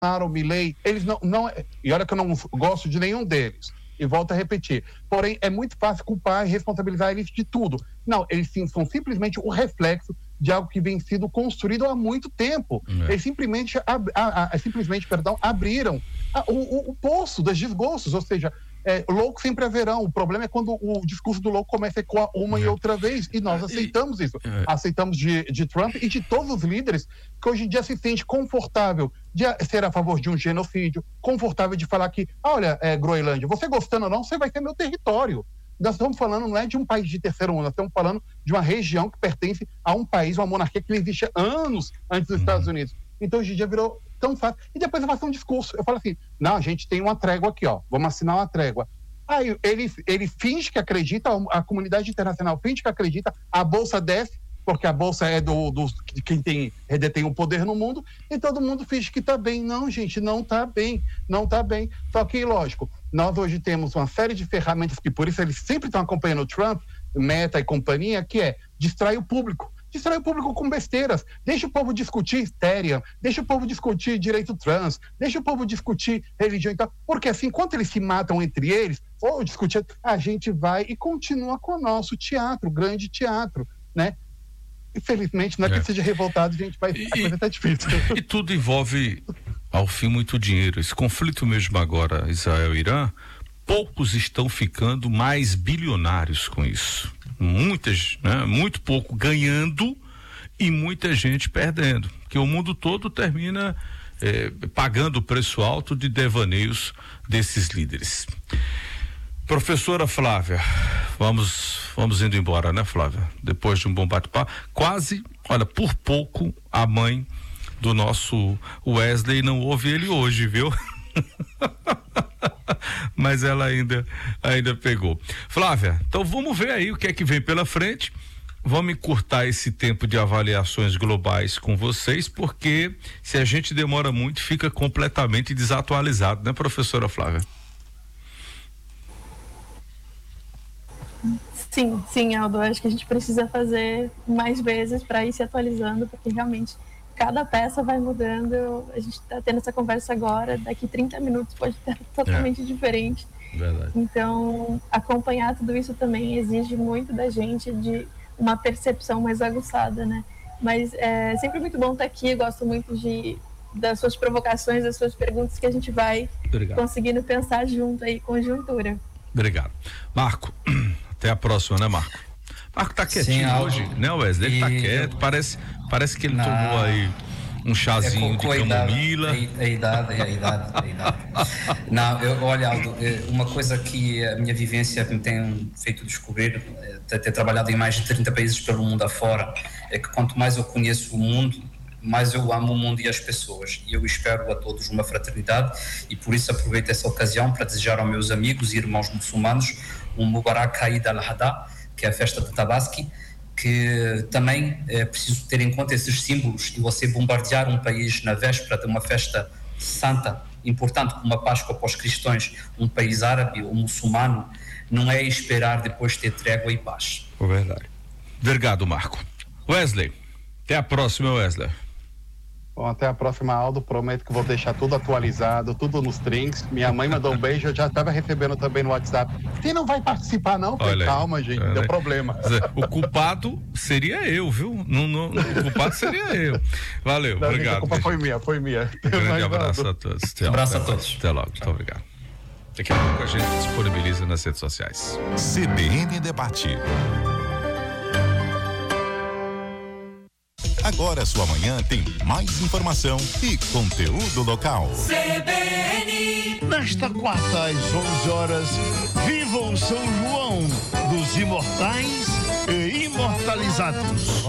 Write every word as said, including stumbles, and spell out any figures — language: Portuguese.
Bolsonaro, Milei, eles não, não... E olha que eu não gosto de nenhum deles. E volto a repetir. Porém, é muito fácil culpar e responsabilizar eles de tudo. Não, eles sim, são simplesmente o reflexo de algo que vem sendo construído há muito tempo. É. Eles simplesmente, ab, a, a, simplesmente perdão, abriram a, o, o, o poço dos desgostos, ou seja, é, louco sempre haverão. O problema é quando o discurso do louco começa a ecoar uma é. e outra vez. E nós aceitamos isso. É. Aceitamos de, de Trump e de todos os líderes que hoje em dia se sente confortável de ser a favor de um genocídio, confortável de falar que, olha, é, Groenlândia, você gostando ou não, você vai ter meu território. Nós estamos falando, não é de um país de terceiro mundo, nós estamos falando de uma região que pertence a um país, uma monarquia que existe anos antes dos uhum. Estados Unidos. Então, hoje em dia virou tão fácil. E depois eu faço um discurso. Eu falo assim, não, a gente tem uma trégua aqui, ó, vamos assinar uma trégua. Aí ele, ele finge que acredita, a comunidade internacional finge que acredita, a bolsa desce, porque a bolsa é do, do, de quem tem, detém o poder no mundo, e todo mundo finge que está bem. Não, gente, não está bem, não está bem. Só que, lógico, nós hoje temos uma série de ferramentas que, por isso, eles sempre estão acompanhando o Trump, Meta e companhia, que é distrair o público. Distrai o público com besteiras. Deixa o povo discutir Ethereum, deixa o povo discutir direito trans, deixa o povo discutir religião e tal. Porque assim, enquanto eles se matam entre eles, ou discutir, a gente vai e continua com o nosso teatro, o grande teatro, né? Infelizmente, não é, é. que seja revoltado, a gente vai. E, a coisa tá difícil. E tudo envolve, ao fim, muito dinheiro. Esse conflito mesmo agora, Israel e Irã, poucos estão ficando mais bilionários com isso. Muitas, né? Muito pouco ganhando e muita gente perdendo. Porque o mundo todo termina eh, pagando o preço alto de devaneios desses líderes. Professora Flávia, vamos, vamos indo embora, né, Flávia? Depois de um bom bate-papo, quase, olha, por pouco a mãe do nosso Wesley não ouve ele hoje, viu? Mas ela ainda, ainda pegou. Flávia, então vamos ver aí o que é que vem pela frente. Vamos encurtar esse tempo de avaliações globais com vocês, porque se a gente demora muito, fica completamente desatualizado, né, professora Flávia? Sim, sim, Aldo, acho que a gente precisa fazer mais vezes para ir se atualizando, porque realmente cada peça vai mudando. A gente está tendo essa conversa agora, daqui trinta minutos pode estar totalmente é. diferente. Verdade. Então, acompanhar tudo isso também exige muito da gente, de uma percepção mais aguçada, né? Mas é sempre muito bom estar aqui, eu gosto muito de, das suas provocações, das suas perguntas, que a gente vai Obrigado. conseguindo pensar junto aí, conjuntura. Obrigado. Marco, até a próxima, né, Marco? Marco tá quietinho Sim, hoje, né, Wesley? Ele e... tá quieto, parece, parece que ele não, tomou aí um chazinho é de camomila. A idade, a idade, a idade, a idade. Não, eu, olha, Aldo, uma coisa que a minha vivência me tem feito descobrir, ter, ter trabalhado em mais de trinta países pelo mundo afora, é que quanto mais eu conheço o mundo, mais eu amo o mundo e as pessoas, e eu espero a todos uma fraternidade, e por isso aproveito essa ocasião para desejar aos meus amigos e irmãos muçulmanos um Mubarak Eid al-Adha, que é a festa de Tabaski, que também é preciso ter em conta esses símbolos, e você bombardear um país na véspera de uma festa santa, importante como a Páscoa para os cristãos, um país árabe ou muçulmano, não é esperar depois ter trégua e paz. É verdade. Obrigado, Marco. Wesley, até a próxima, Wesley. Bom, até a próxima, Aldo. Prometo que vou deixar tudo atualizado, tudo nos trinks. Minha mãe mandou um beijo, eu já estava recebendo também no WhatsApp. Você não vai participar, não? Falei, calma, gente, olha, deu problema. O culpado seria eu, viu? Não, não, o culpado seria eu. Valeu, não, obrigado. Gente, a culpa foi minha, foi minha. Um grande abraço a todos. Até abraço até a todos. Até logo, muito obrigado. Daqui a pouco a gente disponibiliza nas redes sociais. C B N Debate. Agora sua manhã tem mais informação e conteúdo local. C B N. Nesta quarta às onze horas, viva o São João dos imortais e imortalizados.